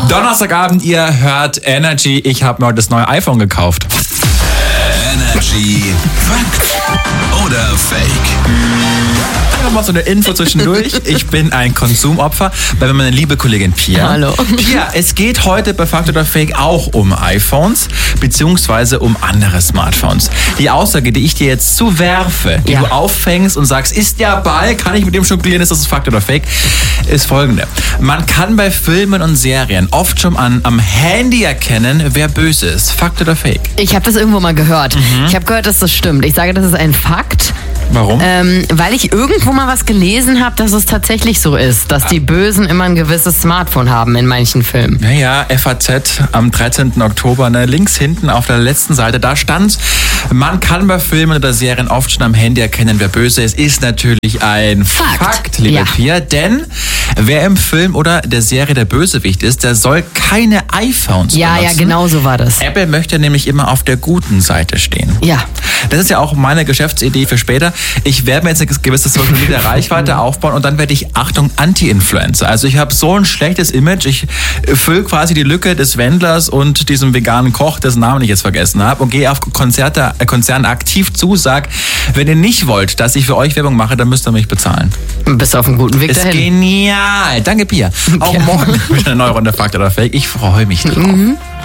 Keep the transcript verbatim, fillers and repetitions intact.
Donnerstagabend, ihr hört Energy. Ich habe mir heute das neue iPhone gekauft. Energy Fakt oder Fake? Einfach mal so eine Info zwischendurch. Ich bin ein Konsumopfer bei meiner liebe Kollegin Pia. Hallo. Pia, es geht heute bei Fakt oder Fake auch um iPhones, beziehungsweise um andere Smartphones. Die Aussage, die ich dir jetzt zuwerfe, die Ja. du auffängst und sagst, ist der Ball, kann ich mit dem jonglieren, ist das Fakt oder Fake, ist folgende. Man kann bei Filmen und Serien oft schon an, am Handy erkennen, wer böse ist. Fakt oder Fake? Ich habe das irgendwo mal gehört. Mhm. Ich habe gehört, dass das stimmt. Ich sage, das ist ein Fakt. Warum? Ähm, weil ich irgendwo mal was gelesen habe, dass es tatsächlich so ist, dass die Bösen immer ein gewisses Smartphone haben in manchen Filmen. Naja, F A Z am dreizehnten Oktober, ne, links hinten auf der letzten Seite, da stand, man kann bei Filmen oder Serien oft schon am Handy erkennen, wer böse ist. Ist natürlich ein Fakt, Fakt, liebe ja. Pia, denn wer im Film oder der Serie der Bösewicht ist, der soll keine iPhones Ja, benutzen. ja, genau so war das. Apple möchte nämlich immer auf der guten Seite stehen. Ja. Das ist ja auch meine Geschäftsidee für später. Ich werde mir jetzt eine gewisse Social Media Reichweite aufbauen und dann werde ich, Achtung, Anti-Influencer. Also ich habe so ein schlechtes Image. Ich fülle quasi die Lücke des Wendlers und diesem veganen Koch, dessen Namen ich jetzt vergessen habe, und gehe auf Konzerte, äh, Konzerne aktiv zu, sag, wenn ihr nicht wollt, dass ich für euch Werbung mache, dann müsst ihr mich bezahlen. Bist auf einem guten Weg Ist dahin. genial. Danke, Pia. Auch Ja. morgen wieder eine neue Runde Fakt oder Fake. Ich freue mich drauf. Mhm.